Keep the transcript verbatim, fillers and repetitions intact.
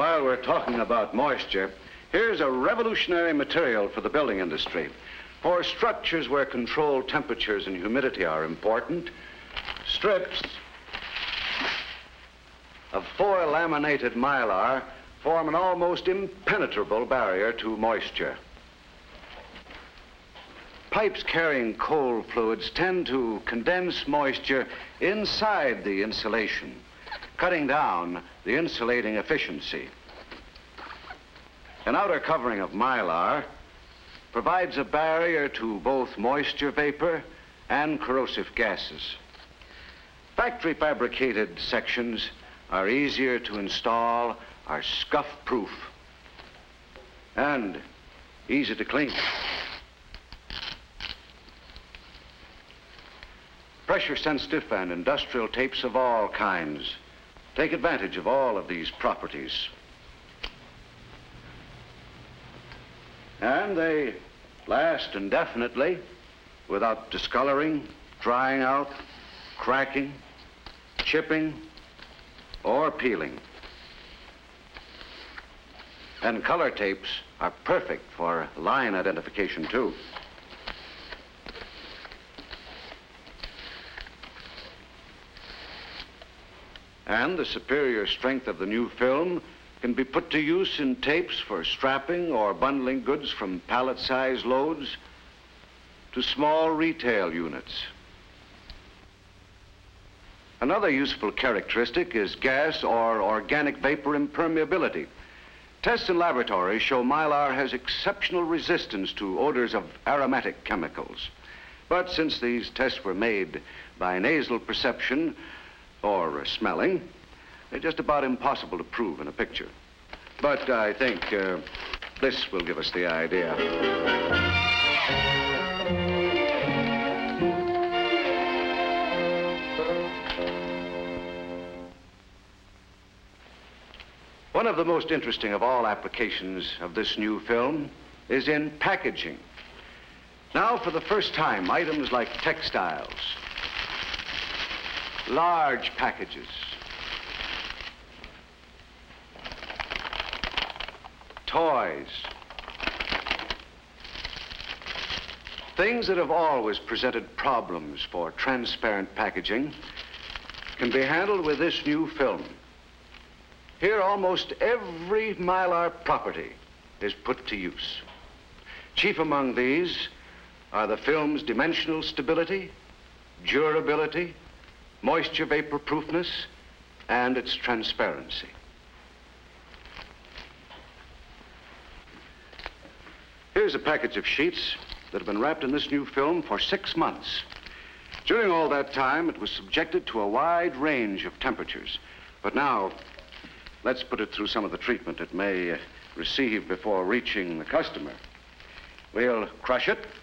While we're talking about moisture, here's a revolutionary material for the building industry. For structures where controlled temperatures and humidity are important, strips of foil laminated mylar form an almost impenetrable barrier to moisture. Pipes carrying cold fluids tend to condense moisture inside the insulation, cutting down the insulating efficiency. An outer covering of mylar provides a barrier to both moisture vapor and corrosive gases. Factory fabricated sections are easier to install, are scuff-proof, and easy to clean. Pressure-sensitive and industrial tapes of all kinds take advantage of all of these properties. And they last indefinitely without discoloring, drying out, cracking, chipping, or peeling. And color tapes are perfect for line identification, too. And the superior strength of the new film can be put to use in tapes for strapping or bundling goods from pallet-size loads to small retail units. Another useful characteristic is gas or organic vapor impermeability. Tests in laboratories show mylar has exceptional resistance to odors of aromatic chemicals. But since these tests were made by nasal perception or smelling, they're just about impossible to prove in a picture. But I think uh, this will give us the idea. One of the most interesting of all applications of this new film is in packaging. Now, for the first time, items like textiles, large packages, toys, things that have always presented problems for transparent packaging can be handled with this new film. Here, almost every mylar property is put to use. Chief among these are the film's dimensional stability, durability, moisture vapor proofness, and its transparency. Here's a package of sheets that have been wrapped in this new film for six months. During all that time, it was subjected to a wide range of temperatures. But now, let's put it through some of the treatment it may uh, receive before reaching the customer. We'll crush it